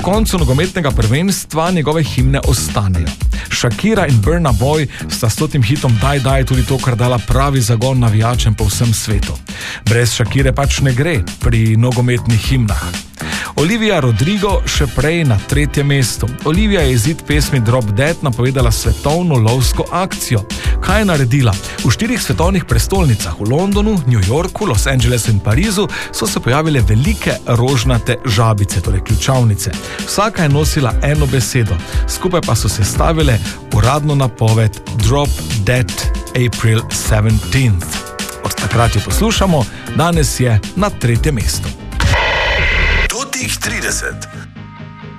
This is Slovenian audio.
koncu nogometnega prvenstva njegove himne ostanejo. Shakira in Burna Boy sta s tem hitom Die Die tudi to, kar dala pravi zagon navijačem po vsem svetu. Brez Shakire pač ne gre pri nogometnih himnah. Olivia Rodrigo še prej na 3. mestu. Olivia je izid pesmi Drop Dead napovedala svetovno lovsko akcijo. Kaj je naredila? V 4 svetovnih prestolnicah, v Londonu, New Yorku, Los Angelesu in Parizu, so se pojavile velike rožnate žabice, torej ključavnice. Vsaka je nosila eno besedo, skupaj pa so sestavile uradno napoved Drop Dead April 17th. Od takrat jo poslušamo, danes je na 3. mestu. Totih 30.